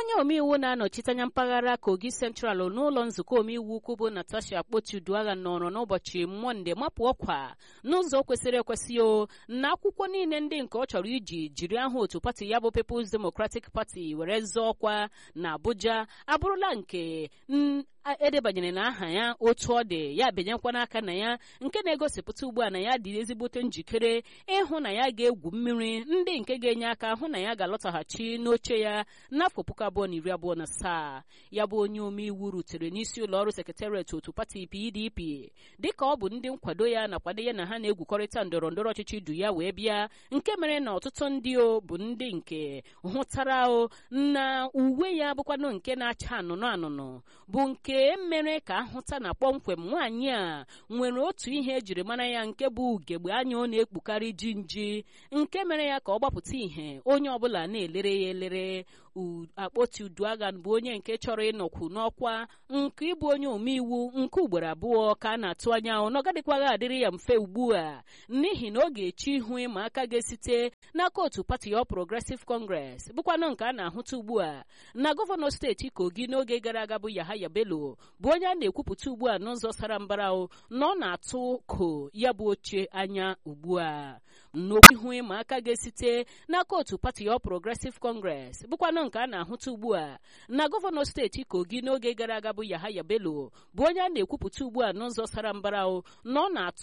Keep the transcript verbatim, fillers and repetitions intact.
onye omeiwu na-anọchite anya mpaghara Kogi Central n'ụlọ nzukọ omeiwu ukwu bụ Natasha Akpoti-Uduaghan nọrọ n'ụbọchị Mọnde mapụ ọkwa n'ụzọ kwesịrị ekwesị o na akwụkwọ niile ndị nke ọ chọrọ iji jiri aha otu pati ya bụ People's Democratic Party were zọọ ọkwa na Abuja abụrụla nke edebanyere n'aha ya otu ọ dị ya benyekwa n'aka na ya nke na-egosipụta ugbu a na ya dị ezigbote njikere ịhụ na ya ga-egwu mmiri ndị nke ga-enye aka hụ na ya ga-alọtaghachi n'oche ya n'afọ puku abụọ na iri abụọ na asaa. Ya bụ onye omeiwu rutere n'isi ụlọ ọrụ sekretariat otu pati P D P dịka ọ bụ ndị nkwado ya nakwado ya na ha na-egwukọrịta ndọrọ ndọrọ ọchịchị du ya wee bịa, nke mere na ọtụtụ ndị o bụ ndị nke hụtara o na uwe ya bụkwanụ nke na-acha anụnụ anụnụ bụ nke nke mere ka ahụta na kpọmkwem nwaanyị a nwere otu ihe ejiri mara ya nke bụ ugegbe anya ọ na-ekpukarị jinji, nke mere ya ka ọ gbapụta ihe onye ọbụla na-elere ya elere. Akpoti-Uduaghan bụ onye nke chọrọ ịnọkwu n'ọkwa nke ịbụ onye omeiwu nke ugboro abụọ ka a na-atụ anya ọ nọgadịkwaghị adịrị ya mfe ugbu a n'ihi na ọ ga-echi ihu ịma aka ga-esite n'aka otu pati All Progressive Congress bụkwanụ nke a na-ahụta ugbu a na gọvanọ steeti Kogi n'oge gara aga bụ Yahaya Bello bụ onye a na-ekwupụta ugbu a n'ụzọ sara mbara na ọ na-atụ ko ya bụ oche anya ugbu a n'okwu ihu ịma aka ga-esite n'aka otu pati All Progressive Congress bụkwanụ nke a na-ahụta ugbu a na gọvanọ steeti Kogi n'oge gara aga bụ Yahaya Bello bụ onye a na-ekwupụta ugbu a n'ụzọ sara mbara na ọ na-atụ